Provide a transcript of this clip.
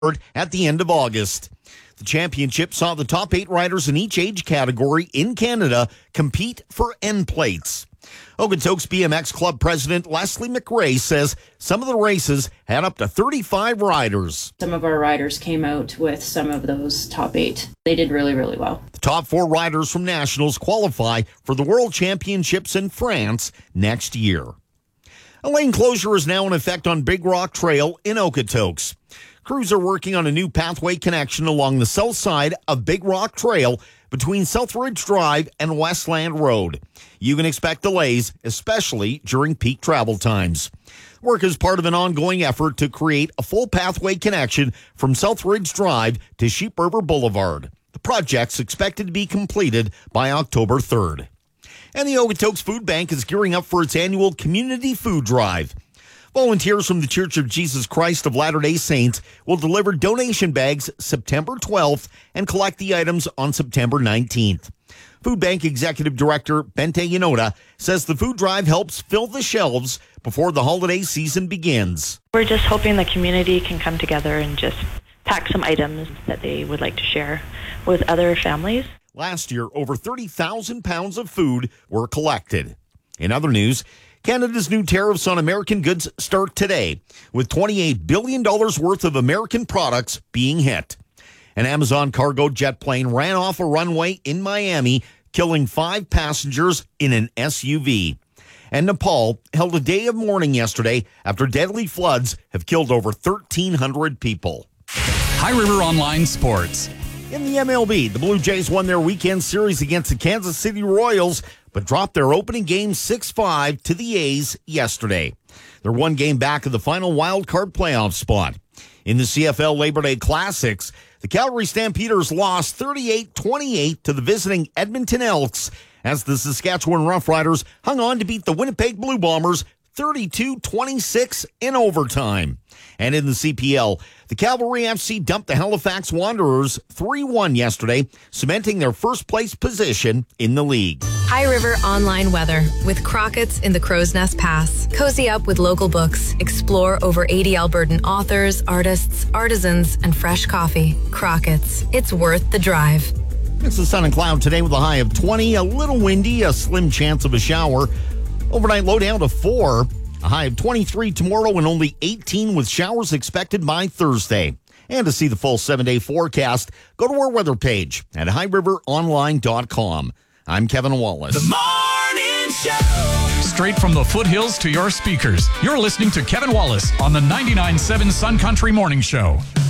at the end of August. The championship saw the top 8 riders in each age category in Canada compete for end plates. Okotoks BMX Club President Leslie McRae says some of the races had up to 35 riders. Some of our riders came out with some of those top 8. They did really, really well. The top 4 riders from Nationals qualify for the World Championships in France next year. A lane closure is now in effect on Big Rock Trail in Okotoks. Crews are working on a new pathway connection along the south side of Big Rock Trail between Southridge Drive and Westland Road. You can expect delays, especially during peak travel times. Work is part of an ongoing effort to create a full pathway connection from Southridge Drive to Sheep River Boulevard. The project's expected to be completed by October 3rd. And the Okotoks Food Bank is gearing up for its annual community food drive. Volunteers from the Church of Jesus Christ of Latter-day Saints will deliver donation bags September 12th and collect the items on September 19th. Food Bank Executive Director Bente Yanoda says the food drive helps fill the shelves before the holiday season begins. We're just hoping the community can come together and just pack some items that they would like to share with other families. Last year, over 30,000 pounds of food were collected. In other news, Canada's new tariffs on American goods start today, with $28 billion worth of American products being hit. An Amazon cargo jet plane ran off a runway in Miami, killing 5 passengers in an SUV. And Nepal held a day of mourning yesterday after deadly floods have killed over 1,300 people. High River Online Sports. In the MLB, the Blue Jays won their weekend series against the Kansas City Royals, but dropped their opening game 6-5 to the A's yesterday. They're one game back of the final wild card playoff spot. In the CFL Labor Day Classics, the Calgary Stampeders lost 38-28 to the visiting Edmonton Elks as the Saskatchewan Roughriders hung on to beat the Winnipeg Blue Bombers 32-26 in overtime. And in the CPL, the Cavalry FC dumped the Halifax Wanderers 3-1 yesterday, cementing their first-place position in the league. High River Online Weather with Crockett's in the Crow's Nest Pass. Cozy up with local books. Explore over 80 Albertan authors, artists, artisans, and fresh coffee. Crockett's. It's worth the drive. It's the sun and cloud today with a high of 20, a little windy, a slim chance of a shower. Overnight low down to 4, a high of 23 tomorrow and only 18 with showers expected by Thursday. And to see the full 7-day forecast, go to our weather page at highriveronline.com. I'm Kevin Wallace. The Morning Show. Straight from the foothills to your speakers. You're listening to Kevin Wallace on the 99.7 Sun Country Morning Show.